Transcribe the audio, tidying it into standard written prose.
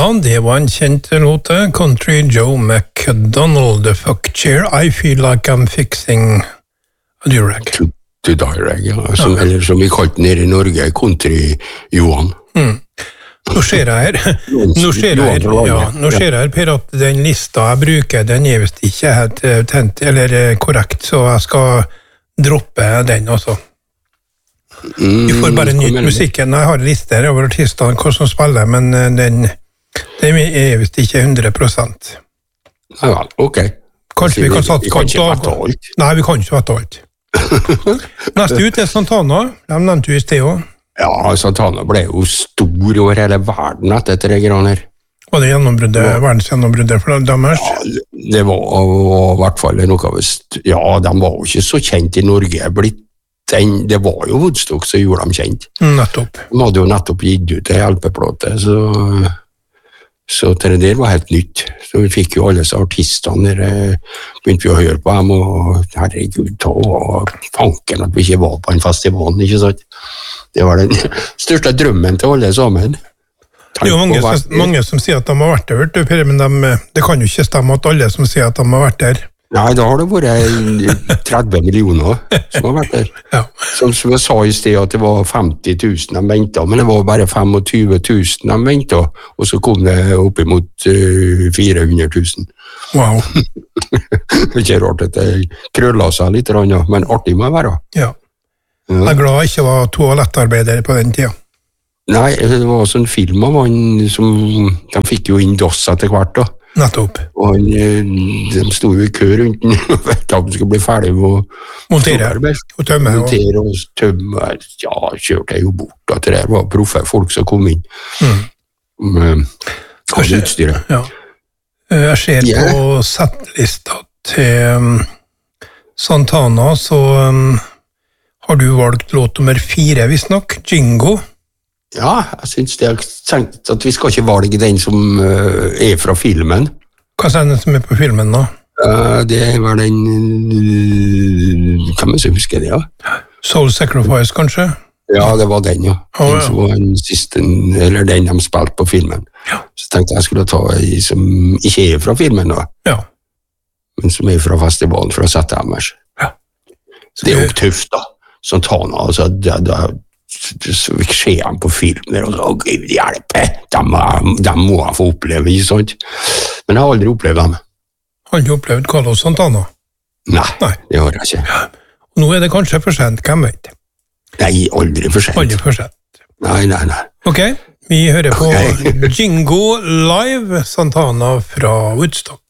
Ja, det var en kjent låt, Country Joe McDonald, The Fuck Chair, I Feel Like I'm Fixing a Durag. To Durag, ja. Eller som vi kalte den her i Norge, Country Johan. Nå ser jeg her, Per, at den lista jeg bruker, den er vist ikke helt korrekt, så jeg skal droppe den også. Vi får bare nytt musikken. Jeg har lister over artistene, hva som spiller, men den er vist ikke 100%. Ja, ok. Kanskje vi kan Vi kan ikke vette alt. Nei, vi kan ikke vette alt. Neste ut Santana, de nevnte jo i sted også. Ja, Santana ble jo stor over hele verden etter dette greiene her. Var det verdensgjennombruddet for deres? Ja, det var i hvert fall noe ja, de var jo ikke så kjent i Norge, det var jo Woodstock som gjorde dem kjent. Nettopp. De hadde jo nettopp gitt ut en hjelpeplate, så det der var helt nytt. Så vi fikk jo alle disse artistene der, begynte vi å høre på dem, og herregud, og fanken at vi ikke var på en festival, ikke sant? Det var den største drømmen til alle sammen. Det er jo mange som sier at de har vært der, men det kan jo ikke stemme at alle som sier at de har vært der. Nei, da har det vært 30 millioner som har vært der. Ja. Som jeg sa i sted at det var 50 000 de ventet, men det var bare 25 000 de ventet, og så kom det opp imot 400 000. Wow. Det er ikke rart at det krøllet seg litt, men artig må det være. Ja. Jeg er glad jeg ikke var toalettarbeidere på den tida. Nei, det var også en film av han som de fikk jo inn DOS etter hvert da. Nettopp. Og de stod jo i kø rundt den, og vet at de skulle bli ferdig med å montere og tømme. Montere og tømme. Ja, kjørte jeg jo bort at det var proffe folk som kom inn. Med utstyret. Ja. Jeg ser på settlista til Santana, så har du valgt låt nummer 4, visst nok, Jingo. Ja, jeg synes det er tenkt at vi skal ikke valge den som er fra filmen. Hva er den som er på filmen da? Det var den, kan man så huske det, ja? Soul Sacrifice, kanskje? Ja, det var den, ja. Den som var den siste, eller den de spilte på filmen. Ja. Så tenkte jeg skulle ta en som ikke er fra filmen da. Ja. Men som er fra festivalen, fra Settemers. Ja. Det er jo tøft da. Santana, altså, så ser han på film der, og så, Gud hjelpe, de må jeg få oppleve, ikke sant? Men jeg har aldri opplevd dem. Har du opplevd Carlos Santana? Nei, det har jeg ikke. Ja. Nå er det kanskje for sent, hvem vet? Nei, aldri for sent. Aldri for sent. Nei. Ok, vi hører på Jingo Live, Santana fra Woodstock.